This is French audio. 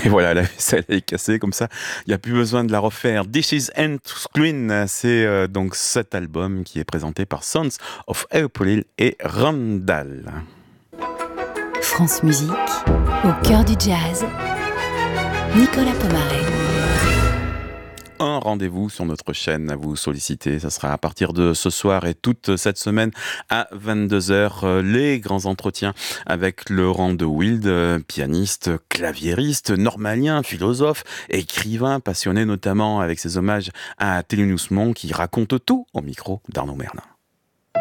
Et voilà, la vaisselle est cassée comme ça. Il n'y a plus besoin de la refaire. This is End Screen, c'est donc cet album qui est présenté par Sons of April et Randall. France Musique, au cœur du jazz, Nicolas Pomaret. Un rendez-vous sur notre chaîne à vous solliciter. Ça sera à partir de ce soir et toute cette semaine à 22h. Les grands entretiens avec Laurent de Wild, pianiste, claviériste, normalien, philosophe, écrivain, passionné notamment avec ses hommages à Thelonious Monk qui raconte tout au micro d'Arnaud Merlin.